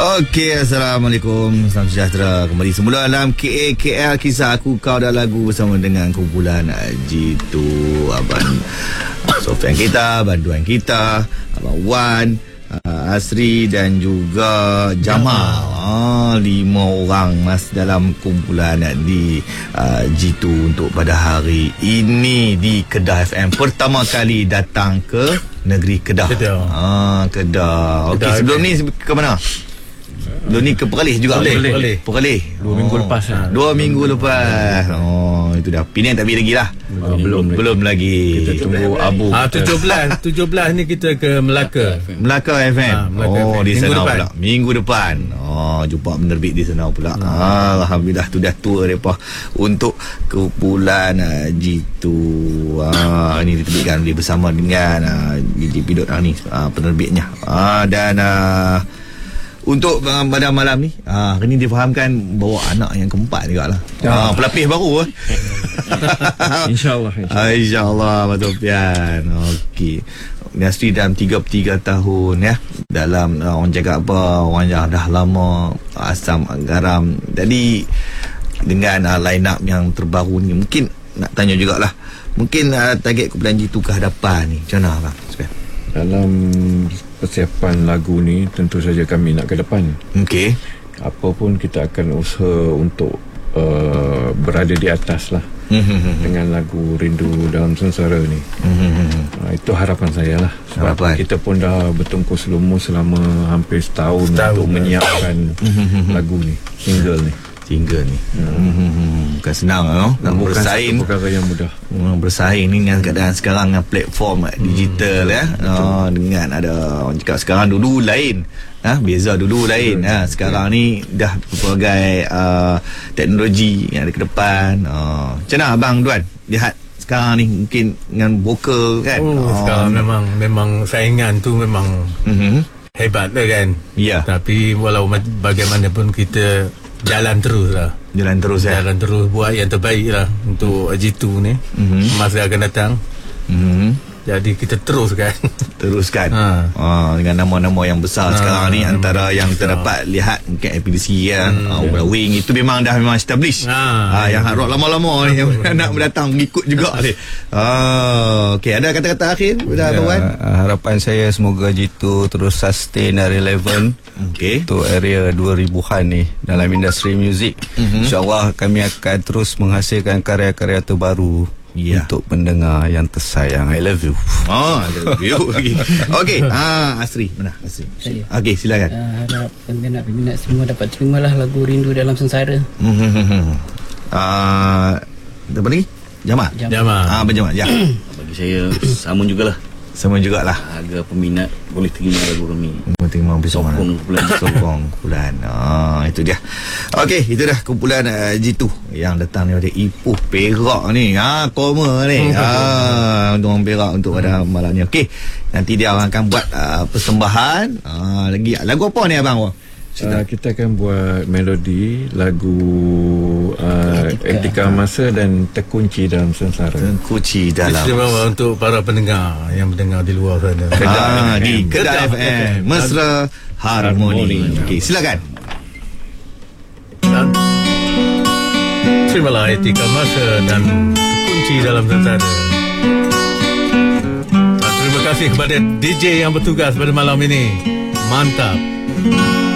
Okey, Assalamualaikum. Salam sejahtera kembali semula dalam KL Kisah Aku Kau dan Lagu bersama dengan kumpulan G2, Abang Sofian kita, bantuan kita, Abang Wan, Asri dan juga Jamal. 5 orang mas dalam kumpulan di G2 untuk pada hari ini di Kedah FM. Pertama kali datang ke negeri Kedah. Kedah. Okey, sebelum ni ke mana? Sebelum ni ke Perlis juga. Perlis. 2 minggu lepas. 2 minggu lepas. Oh, itu dah. Penang tak pergi lagi lah. Belum lagi. Kita tunggu Abu. 17 ni kita ke Melaka. Melaka FM. Melaka FM. Di sana pula. Minggu depan. Jumpa penerbit di sana pula. Alhamdulillah, tu dah tua mereka untuk kumpulan G2. Ini diterbitkan bersama dengan GP ni penerbitnya. Dan untuk pada malam ni hari ni difahamkan bawa anak yang keempat juga lah. Pelapis baru InsyaAllah Abang Sofian. Okey, industri dalam 33 tahun ya. Dalam orang cakap apa, orang yang dah lama asam garam. Jadi dengan line up yang terbaru ni, mungkin nak tanya jugalah, mungkin target kumpulan G2 ke hadapan ni macam mana Abang Sofian? Dalam persiapan lagu ni tentu saja kami nak ke depan. Okey. Apa pun kita akan usaha untuk berada di atas lah dengan lagu Rindu Dalam Sengsara ni. Itu harapan saya lah. Sebab kita pun dah bertungkus lumus selama hampir setahun untuk menyiapkan lagu ni, single ni. Bukan senang nak bersaing, bukan perkara yang mudah. Bersaing ni dengan keadaan sekarang dengan platform digital ya. Dengan ada orang cakap sekarang dulu lain, beza dulu lain. Sekarang ni dah pelbagai teknologi yang ada ke depan. Macam mana Abang Duan lihat sekarang ni mungkin dengan vokal kan? Sekarang memang saingan tu memang hebat lah kan. Ya. Tapi walau bagaimanapun kita Jalan terus buat yang terbaik lah untuk G2 ni masa akan datang. Jadi kita teruskan dengan nama-nama yang besar sekarang ni. Antara yang terdapat lihat mungkin APDC Wing itu memang established. Yang hard rock lama-lama ni yang nak datang mengikut juga ni. Okey, ada kata-kata akhir Abang? Harapan saya semoga G2 terus sustain relevan untuk area 2000-an ni dalam industri muzik. InsyaAllah kami akan terus menghasilkan karya-karya terbaru untuk pendengar yang tersayang. I love you. I love you. Okey, Asri, mana Asri? Okey, silakan. Harap peminat semua dapat terimalah lagu Rindu Dalam Sengsara. Apa lagi? Jamal. Abang Jamal. Ya. Bagi saya sama jugalah. Agar peminat boleh terima lagu kami, sokong kumpulan. Itu dia. Okey, itu dah kumpulan G2 yang datang daripada Ipoh Perak ni. Koma ni. Untuk orang Perak untuk pada malam ni. Okey, nanti dia akan buat persembahan lagi. Lagu apa ni Abang? Kita akan buat melodi lagu Etika Masa dan Terkunci Dalam Sengsara. Istimewa untuk para pendengar yang mendengar di luar sana. Di Kedah FM Mesra Harmoni. Okey, silakan. Terimalah Etika Masa dan Terkunci Dalam Sengsara. Terima kasih kepada DJ yang bertugas pada malam ini. Mantap.